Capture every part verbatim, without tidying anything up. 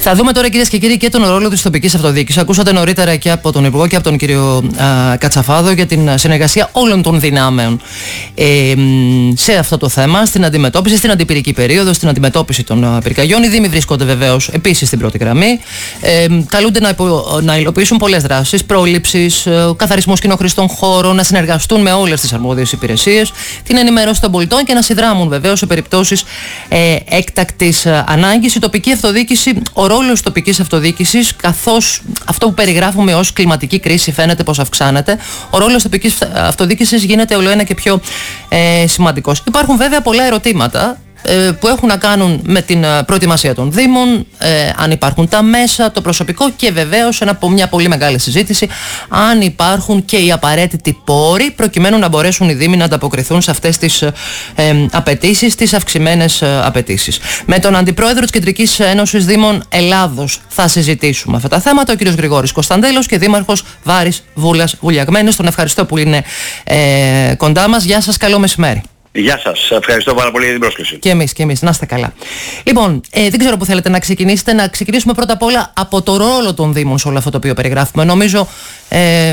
Θα δούμε τώρα, κυρίες και κύριοι, και τον ρόλο της τοπικής αυτοδιοίκησης. Ακούσατε νωρίτερα και από τον Υπουργό και από τον κύριο α, Κατσαφάδο για την συνεργασία όλων των δυνάμεων ε, σε αυτό το θέμα, στην αντιμετώπιση, στην αντιπυρική περίοδο, στην αντιμετώπιση των πυρκαγιών. Οι Δήμοι βρίσκονται βεβαίως επίσης στην πρώτη γραμμή. Ε, καλούνται να, υπο, να υλοποιήσουν πολλές δράσεις, πρόληψης, καθαρισμός κοινοχρηστών χώρων, να συνεργαστούν με όλες τις αρμόδιες υπηρεσίες, την ενημέρωση των πολιτών και να συνδράμουν βεβαίως σε περιπτώσεις ε, έκτακτης ανάγκης. Η τοπική αυτοδιοίκηση, ο ρόλος της τοπικής αυτοδιοίκησης, καθώς αυτό που περιγράφουμε ως κλιματική κρίση φαίνεται πως αυξάνεται, ο ρόλος της τοπικής αυτοδιοίκησης γίνεται ολοένα και πιο ε, σημαντικός. Υπάρχουν βέβαια πολλά ερωτήματα που έχουν να κάνουν με την προετοιμασία των Δήμων, ε, αν υπάρχουν τα μέσα, το προσωπικό και βεβαίως ένα, μια πολύ μεγάλη συζήτηση αν υπάρχουν και οι απαραίτητοι πόροι προκειμένου να μπορέσουν οι Δήμοι να ανταποκριθούν σε αυτές τις ε, απαιτήσεις, τις αυξημένες ε, απαιτήσεις. Με τον Αντιπρόεδρο της Κεντρικής Ένωσης Δήμων Ελλάδος θα συζητήσουμε αυτά τα θέματα, ο κ. Γρηγόρης Κωνσταντέλος και Δήμαρχος Βάρης Βούλας Βουλιαγμένης. Τον ευχαριστώ που είναι ε, κοντά μας. Γεια σας, καλό μεσημέρι. Γεια σας. Ευχαριστώ πάρα πολύ για την πρόσκληση. Και εμείς, και εμείς. Να είστε καλά. Λοιπόν, ε, δεν ξέρω που θέλετε να ξεκινήσετε. Να ξεκινήσουμε πρώτα απ' όλα από το ρόλο των Δήμων σε όλο αυτό το οποίο περιγράφουμε. Νομίζω ε, ε,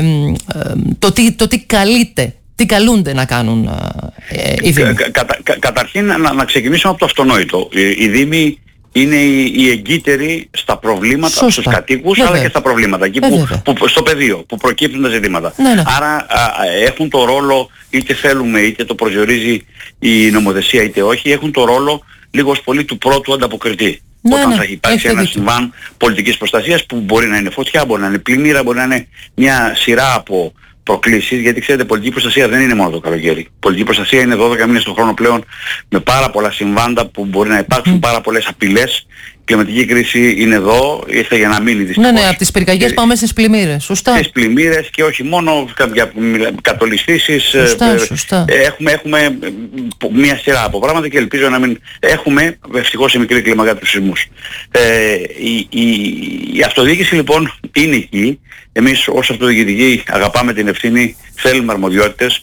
το, τι, το τι καλείται, τι καλούνται να κάνουν ε, οι Δήμοι. Κα, κα, κα, καταρχήν να, να ξεκινήσουμε από το αυτονόητο. Οι, οι Δήμοι είναι οι, οι εγκύτεροι στα προβλήματα, σωστά, στους κατοίκους, αλλά και στα προβλήματα, εκεί που, που, στο πεδίο, που προκύπτουν τα ζητήματα. Ναι, ναι. Άρα α, έχουν το ρόλο, είτε θέλουμε είτε το προσδιορίζει η νομοθεσία είτε όχι, έχουν το ρόλο λίγος πολύ του πρώτου ανταποκριτή. Ναι, όταν ναι, θα υπάρξει ένα συμβάν πολιτικής προστασίας που μπορεί να είναι φωτιά, μπορεί να είναι πλημμύρα, μπορεί να είναι μια σειρά από προκλήσεις, γιατί ξέρετε, πολιτική προστασία δεν είναι μόνο το καλοκαίρι. Πολιτική προστασία είναι δώδεκα μήνες το χρόνο πλέον, με πάρα πολλά συμβάντα που μπορεί να υπάρξουν, mm. πάρα πολλές απειλές. Η κλιματική κρίση είναι εδώ, ήρθε για να μείνει δυστυχώς. Ναι, ναι, από τις πυρκαγιές πάμε στις πλημμύρες, σωστά. Στις πλημμύρες και όχι μόνο, για κατολιστήσεις. Σωστά, σωστά. Έχουμε, έχουμε μια σειρά από πράγματα και ελπίζω να μην έχουμε, ευτυχώς σε μικρή κλίμακα, τους σεισμούς. Ε, η, η, η αυτοδιοίκηση λοιπόν είναι εκεί. Εμείς ως αυτοδιοικητικοί αγαπάμε την ευθύνη, θέλουμε αρμοδιότητες.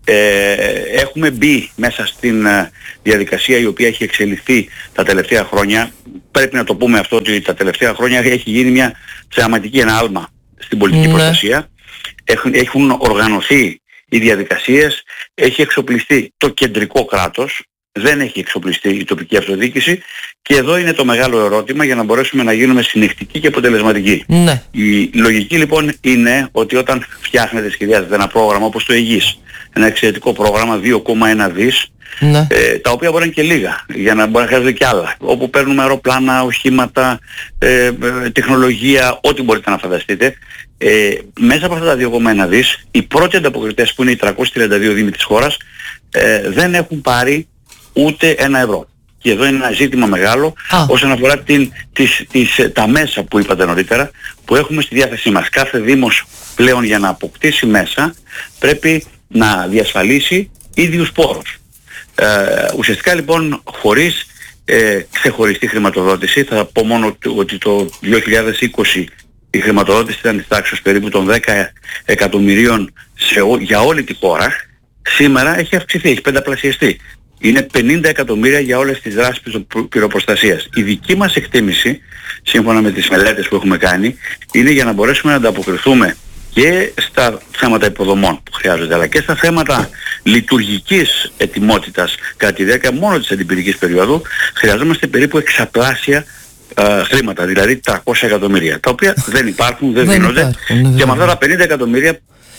Ε, έχουμε μπει μέσα στην uh, διαδικασία η οποία έχει εξελιχθεί τα τελευταία χρόνια. Πρέπει να το πούμε αυτό, ότι τα τελευταία χρόνια έχει γίνει μια θεαματική, ένα άλμα στην πολιτική mm. προστασία. Έχουν, έχουν οργανωθεί οι διαδικασίες, έχει εξοπλιστεί το κεντρικό κράτος, δεν έχει εξοπλιστεί η τοπική αυτοδιοίκηση και εδώ είναι το μεγάλο ερώτημα για να μπορέσουμε να γίνουμε συνεχτικοί και αποτελεσματικοί. Ναι. Η λογική λοιπόν είναι ότι όταν φτιάχνετε, σχεδιάζετε ένα πρόγραμμα όπως το ΕΓΙΣ, ένα εξαιρετικό πρόγραμμα δύο κόμμα ένα δις, ναι. ε, τα οποία μπορεί να είναι και λίγα, για να μπορεί να χρειάζονται και άλλα, όπου παίρνουμε αεροπλάνα, οχήματα, ε, ε, τεχνολογία, ό,τι μπορείτε να φανταστείτε. Ε, μέσα από αυτά τα δύο κόμμα ένα δις, οι πρώτοι ανταποκριτές που είναι οι τριακόσιοι τριάντα δύο Δήμοι της χώρας ε, δεν έχουν πάρει ούτε ένα ευρώ. Και εδώ είναι ένα ζήτημα μεγάλο ah. όσον αφορά την, τις, τις, τα μέσα που είπατε νωρίτερα, που έχουμε στη διάθεσή μας. Κάθε Δήμος πλέον για να αποκτήσει μέσα πρέπει να διασφαλίσει ίδιους πόρους. Ε, ουσιαστικά λοιπόν χωρίς ε, ξεχωριστή χρηματοδότηση, θα πω μόνο ότι το δύο χιλιάδες είκοσι η χρηματοδότηση ήταν της τάξης περίπου των δέκα εκατομμυρίων σε, για όλη τη χώρα, σήμερα έχει αυξηθεί, έχει πενταπλασιαστεί. Είναι πενήντα εκατομμύρια για όλες τις δράσεις πυροπροστασίας. Η δική μας εκτίμηση, σύμφωνα με τις μελέτες που έχουμε κάνει, είναι για να μπορέσουμε να ανταποκριθούμε και στα θέματα υποδομών που χρειάζονται, αλλά και στα θέματα λειτουργικής ετοιμότητας κατά τη διάρκεια μόνο της αντιπυρικής περίοδου, χρειαζόμαστε περίπου εξαπλάσια uh, χρήματα, δηλαδή τριακόσια εκατομμύρια, τα οποία δεν υπάρχουν, δεν δίνονται, και με αυτά τα πενήντα εκατομμύρια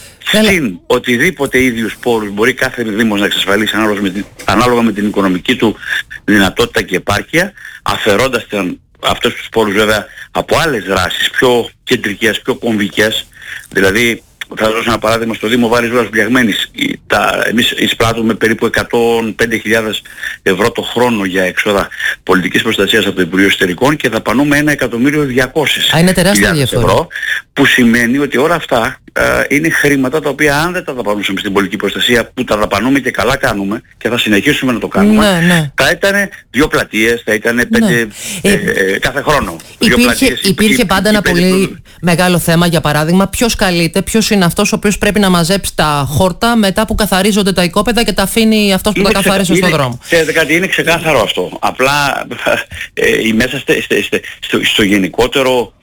συν οτιδήποτε ίδιους πόρους μπορεί κάθε Δήμος να εξασφαλίσει ανάλογα με την, ανάλογα με την οικονομική του δυνατότητα και επάρκεια, αφαιρώντας την, αυτούς τους πόρους βέβαια από άλλες δράσεις πιο κεντρικές, πιο κομβικές. Δηλαδή θα δώσω ένα παράδειγμα, στο Δήμο Βάρης Βούλας Βουλιαγμένης εμείς εισπράττουμε περίπου εκατόν πέντε χιλιάδες ευρώ το χρόνο για έξοδα πολιτικής προστασίας από το Υπουργείο Εσωτερικών και δαπανούμε ένα εκατομμύριο διακόσιες χιλιάδες ευρώ, που σημαίνει ότι όλα αυτά ε, είναι χρήματα τα οποία αν δεν τα δαπανούσαμε στην πολιτική προστασία, που τα δαπανούμε και καλά κάνουμε και θα συνεχίσουμε να το κάνουμε, ναι, ναι. θα ήταν δύο πλατείες, θα ήταν πέντε ναι. ε, ε, κάθε χρόνο. Υπήρχε, πλατείες, υπήρχε υπήρχε πάντα ένα πολύ πλατείες. Μεγάλο θέμα, για παράδειγμα, ποιος καλείται, ποιος είναι αυτός ο οποίος πρέπει να μαζέψει τα χόρτα μετά που καθαρίζονται τα οικόπεδα και τα αφήνει αυτός που είναι τα καθάρισε στον δρόμο. Ξέρετε κάτι, είναι ξεκάθαρο αυτό. Απλά ε, μέσα στε, στε, στε, στο, στο γενικότερο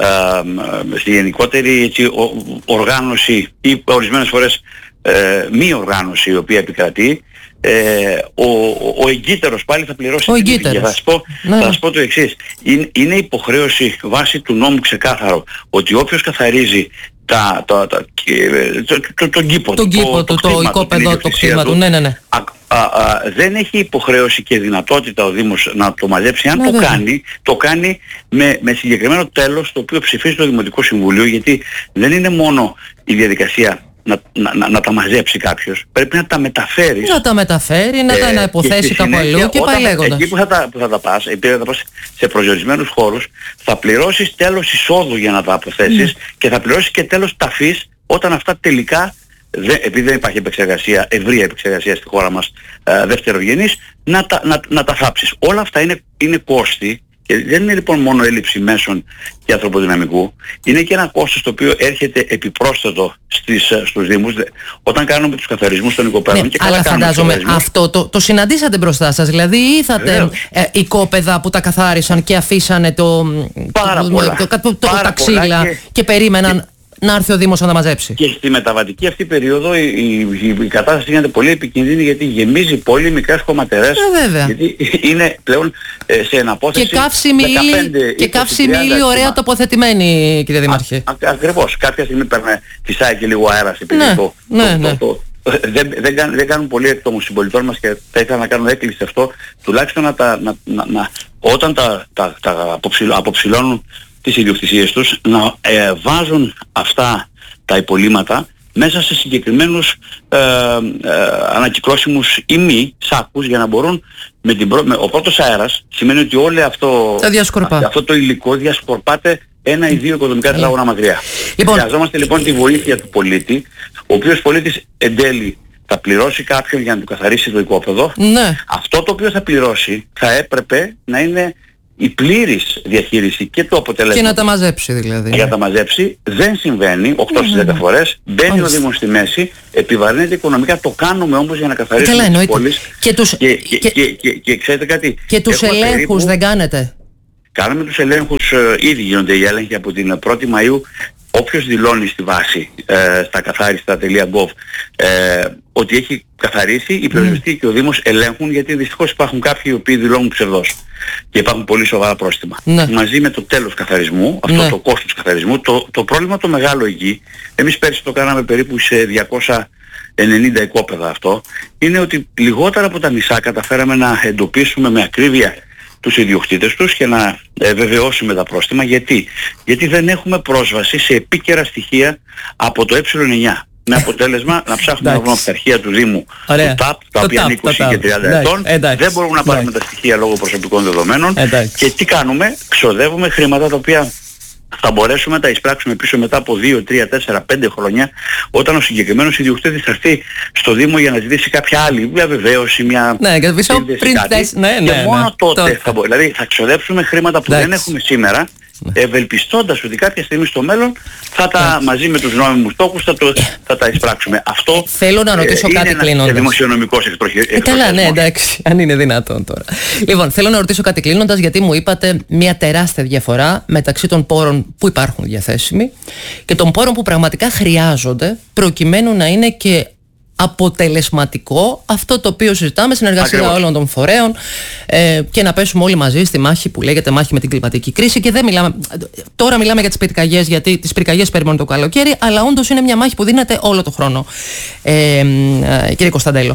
ε, στη γενικότερη έτσι, ο, οργάνωση ή ορισμένες φορές ε, μη οργάνωση η οποία επικρατεί, ε, ο, ο εγκύτερος πάλι θα πληρώσει. Ο εγκύτερος. Θα σας πω, ναι. θα σας πω το εξής. Είναι, είναι υποχρέωση βάσει του νόμου ξεκάθαρο ότι όποιος καθαρίζει τα, τα, τα, το, το, τον κήπο, τον κήπο, το, το, το οικόπεδο, το κτήμα του, ναι, ναι, ναι. Α, α, α, δεν έχει υποχρέωση και δυνατότητα ο Δήμος να το μαζέψει. Αν ναι, το ναι. κάνει, το κάνει με, με συγκεκριμένο τέλος το οποίο ψηφίζει το Δημοτικό Συμβούλιο, γιατί δεν είναι μόνο η διαδικασία να, να, να, να τα μαζέψει κάποιος, πρέπει να τα μεταφέρει. Να τα μεταφέρει, να τα ε, υποθέσει κάπου αλλού και πάει λέγοντας. Εκεί που θα τα, που θα τα πας, επειδή θα τα πας σε προσδιορισμένους χώρους, θα πληρώσεις τέλος εισόδου για να τα αποθέσεις mm. και θα πληρώσεις και τέλος ταφής όταν αυτά τελικά, δε, επειδή δεν υπάρχει επεξεργασία, ευρεία επεξεργασία στη χώρα μας ε, δευτερογενής, να τα, να, να τα θάψεις. Όλα αυτά είναι, είναι κόστη. Και δεν είναι λοιπόν μόνο έλλειψη μέσων και ανθρωποδυναμικού, είναι και ένα κόστος το οποίο έρχεται επιπρόσθετο στις, στους Δήμους όταν κάνουμε τους καθαρισμούς των οικοπαίδων. Ναι, και αλλά φαντάζομαι αυτό το, το συναντήσατε μπροστά σας, δηλαδή είδατε ε, οικόπεδα που τα καθάρισαν και αφήσανε το, πάρα το, πολλά, το, το, το, το, πάρα τα ξύλα και, και περίμεναν και, να έρθει ο Δήμος να τα μαζέψει. Και στη μεταβατική αυτή περίοδο η, η, η κατάσταση γίνεται πολύ επικίνδυνη, γιατί γεμίζει πολύ μικρές χωματερές. Ε, βέβαια. Γιατί είναι πλέον ε, σε εναπόθεση και καύσιμη ύλη, και καύσιμη ύλη ωραία τοποθετημένη, κύριε Δήμαρχε. Ακριβώς. Κάποια στιγμή παίρνει, φυσάει και λίγο αέρας. Ναι, το, ναι, το, ναι. Το, το, δεν, δεν, κάνουν, δεν κάνουν πολύ εκ των συμπολιτών μας και θα ήθελα να κάνω έκκληση αυτό, τουλάχιστον να τα, να, να, να, όταν τα, τα, τα αποψηλ, αποψηλώνουν τις ιδιοκτησίες τους, να ε, βάζουν αυτά τα υπολείμματα μέσα σε συγκεκριμένους ε, ε, ανακυκλώσιμους ή μη σάκους, για να μπορούν με την πρω... με... ο πρώτος αέρας σημαίνει ότι όλο αυτό, αυτό το υλικό διασκορπάται ένα ή δύο οικοδομικά τετράγωνα μακριά. Λοιπόν... Χρειαζόμαστε λοιπόν τη βοήθεια του πολίτη, ο οποίος πολίτης εν τέλει θα πληρώσει κάποιον για να του καθαρίσει το οικόπεδο. Ναι. Αυτό το οποίο θα πληρώσει θα έπρεπε να είναι η πλήρης διαχείριση και το αποτέλεσμα. Και να τα μαζέψει δηλαδή. Για να τα μαζέψει δεν συμβαίνει οκτώ στις δέκα φορές. Μπαίνει ο Δήμος στη μέση, επιβαρύνεται οικονομικά. Το κάνουμε όμως για να καθαρίσουμε τις πόλεις. Και, τους... και, και, και, και, και, και ξέρετε κάτι. Και τους ελέγχους περίπου... δεν κάνετε. Κάναμε τους ελέγχους, ε, ήδη γίνονται οι έλεγχοι από την πρώτη Μαΐου. Όποιος δηλώνει στη βάση ε, στα καθάριστα τελεία γκοβ ε, ότι έχει καθαρίσει, οι περιοριστικοί mm. και ο Δήμος ελέγχουν, γιατί δυστυχώς υπάρχουν κάποιοι οι οποίοι δηλώνουν ψευδώς και υπάρχουν πολύ σοβαρά πρόστιμα. Ναι. Μαζί με το τέλος καθαρισμού, αυτό ναι. το κόστος καθαρισμού, το, το πρόβλημα το μεγάλο εκεί, εμείς πέρσι το κάναμε περίπου σε διακόσια ενενήντα οικόπεδα αυτό, είναι ότι λιγότερα από τα μισά καταφέραμε να εντοπίσουμε με ακρίβεια τους ιδιοκτήτες τους και να ε, βεβαιώσουμε τα πρόστιμα. Γιατί? Γιατί δεν έχουμε πρόσβαση σε επίκαιρα στοιχεία από το ε εννιά. Με αποτέλεσμα να ψάχνουμε να βρούμε από τα αρχεία του Δήμου του ΤΑΠ, τα οποία είναι είκοσι και τριάντα ετών. Δεν μπορούμε να πάρουμε τα στοιχεία λόγω προσωπικών δεδομένων. Και τι κάνουμε? Ξοδεύουμε χρήματα τα οποία θα μπορέσουμε να τα εισπράξουμε πίσω μετά από δύο, τρία, τέσσερα, πέντε χρόνια, όταν ο συγκεκριμένος ιδιοκτήτης θα έρθει στο Δήμο για να ζητήσει κάποια άλλη, μια βεβαίωση, μια ναι, πριν κάτι, ναι, ναι, και μόνο ναι, τότε, τότε. Θα μπο... δηλαδή θα ξοδέψουμε χρήματα που δεν έχουμε σήμερα, ευελπιστώντας ότι κάποια στιγμή στο μέλλον θα τα μαζί με τους νόμιμους στόχους θα, το, θα τα εισπράξουμε. Αυτό θέλω να ρωτήσω ε, κάτι είναι κλείνοντας. ένας δημοσιονομικός εκτροχιασμός. Ε, καλά, ναι, εντάξει, αν είναι δυνατόν τώρα. Λοιπόν, θέλω να ρωτήσω κάτι κλείνοντας, γιατί μου είπατε μια τεράστια διαφορά μεταξύ των πόρων που υπάρχουν διαθέσιμοι και των πόρων που πραγματικά χρειάζονται προκειμένου να είναι και αποτελεσματικό αυτό το οποίο συζητάμε, συνεργασία Ακριβώς. όλων των φορέων ε, και να πέσουμε όλοι μαζί στη μάχη που λέγεται μάχη με την κλιματική κρίση. Και δεν μιλάμε, τώρα μιλάμε για τις πυρκαγιές, γιατί τις πυρκαγιές περιμένουν το καλοκαίρι, αλλά όντως είναι μια μάχη που δίνεται όλο το χρόνο. Ε, ε, κύριε Κωνσταντέλο,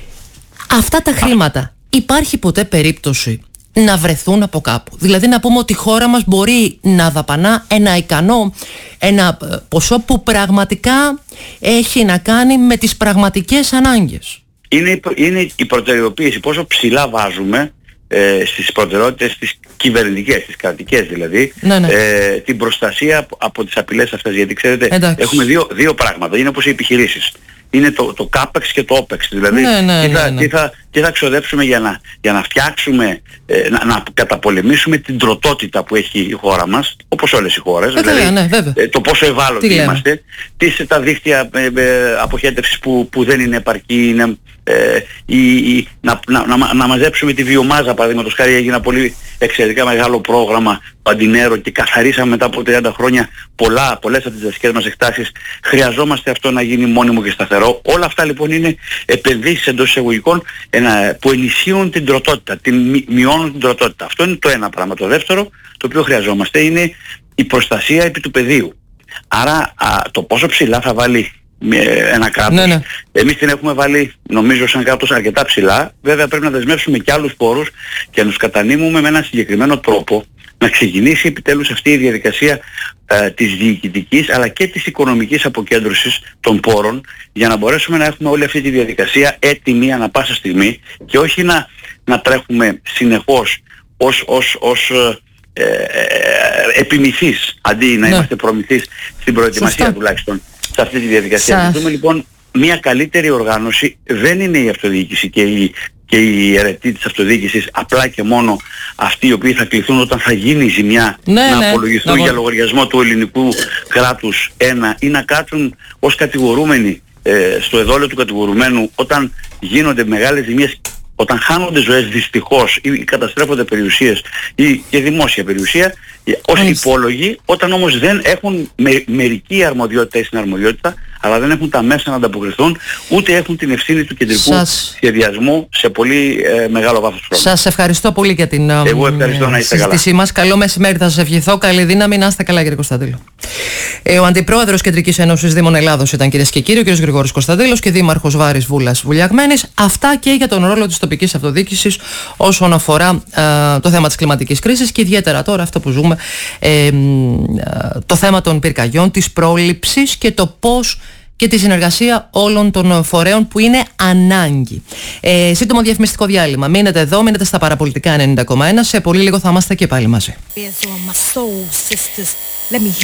αυτά τα χρήματα υπάρχει ποτέ περίπτωση να βρεθούν από κάπου? Δηλαδή να πούμε ότι η χώρα μας μπορεί να δαπανά ένα ικανό, ένα ποσό που πραγματικά έχει να κάνει με τις πραγματικές ανάγκες. Είναι, είναι η προτεραιοποίηση, πόσο ψηλά βάζουμε ε, στις προτεραιότητες της κυβερνητικές, τις κρατικές δηλαδή, ναι, ναι. Ε, την προστασία από τις απειλές αυτές. Γιατί ξέρετε, εντάξει. έχουμε δύο, δύο πράγματα. Είναι όπως οι επιχειρήσεις. Είναι το, το κάπεξ και το όπεξ. Δηλαδή, ναι, ναι, τι, θα, ναι, ναι. τι, θα, τι θα ξοδέψουμε για να, για να φτιάξουμε, ε, να, να καταπολεμήσουμε την τροτότητα που έχει η χώρα μας, όπως όλες οι χώρες. Ε, δηλαδή, ναι, βέβαια. ε, το πόσο ευάλωτοι είμαστε, τι, τα δίκτυα ε, ε, αποχέτευσης που, που δεν είναι επαρκή, είναι, ε, η, η, να, να, να, να μαζέψουμε τη βιομάζα, παραδείγματος χάρη. Έγινε ένα πολύ εξαιρετικά μεγάλο πρόγραμμα Παντινέρο και καθαρίσαμε μετά από τριάντα χρόνια πολλά, πολλές από τις δασικές μας εκτάσεις. Χρειαζόμαστε αυτό να γίνει μόνιμο και σταθερό. Όλα αυτά λοιπόν είναι επενδύσεις εντός εισαγωγικών που ενισχύουν την τροτότητα, την, μειώνουν την τροτότητα. Αυτό είναι το ένα πράγμα. Το δεύτερο, το οποίο χρειαζόμαστε, είναι η προστασία επί του πεδίου. Άρα α, το πόσο ψηλά θα βάλει ένα κράτος. Ναι, ναι. Εμείς την έχουμε βάλει, νομίζω, σαν κράτος αρκετά ψηλά. Βέβαια πρέπει να δεσμεύσουμε και άλλους πόρους και να τους κατανείμουμε με έναν συγκεκριμένο τρόπο, να ξεκινήσει επιτέλους αυτή η διαδικασία ε, της διοικητικής αλλά και της οικονομικής αποκέντρωσης των πόρων, για να μπορέσουμε να έχουμε όλη αυτή τη διαδικασία έτοιμη ανά πάσα στιγμή και όχι να, να τρέχουμε συνεχώς ως, ως, ως ε, ε, επιμηθείς αντί να ναι. είμαστε προμηθείς στην προετοιμασία. Σωστά. Τουλάχιστον σε αυτή τη διαδικασία. Να δούμε λοιπόν μια καλύτερη οργάνωση. Δεν είναι η αυτοδιοίκηση και η, και η αιρετή της αυτοδιοίκησης απλά και μόνο αυτοί οι οποίοι θα κληθούν όταν θα γίνει η ζημιά ναι, να ναι, απολογηθούν ναι, για λογαριασμό του ελληνικού κράτους ένα, ή να κάτσουν ως κατηγορούμενοι ε, στο εδόλιο του κατηγορουμένου όταν γίνονται μεγάλες ζημίες, όταν χάνονται ζωές δυστυχώς ή καταστρέφονται περιουσίες ή και δημόσια περιουσία ως υπόλογοι, όταν όμως δεν έχουν με, μερική αρμοδιότητα ή συναρμοδιότητα, αλλά δεν έχουν τα μέσα να ανταποκριθούν, ούτε έχουν την ευθύνη του κεντρικού σας... σχεδιασμού σε πολύ ε, μεγάλο βάθος χρόνου. Σας ευχαριστώ πολύ για την Εγώ ευχαριστώ, να είστε συζήτησή καλά. μας. Καλό μεσημέρι, θα σας ευχηθώ. Καλή δύναμη, να είστε καλά, κύριε Κωνσταντήλο. Ε, ο Αντιπρόεδρος Κεντρικής Ένωσης Δήμων Ελλάδος ήταν, κυρίες και κύριοι, ο κύριος Γρηγόρης Κωνσταντήλος και Δήμαρχος Βάρης Βούλας Βουλιαγμένης. Αυτά και για τον ρόλο της τοπικής αυτοδιοίκησης όσον αφορά ε, το θέμα της κλιματικής κρίσης και ιδιαίτερα τώρα αυτό που ζούμε, ε, ε, το θέμα των πυρκαγιών, της πρόληψης και το πώς και τη συνεργασία όλων των φορέων που είναι ανάγκη. Ε, σύντομο διαφημιστικό διάλειμμα. Μείνετε εδώ, μείνετε στα παραπολιτικά ενενήντα κόμμα ένα. Σε πολύ λίγο θα είμαστε και πάλι μαζί.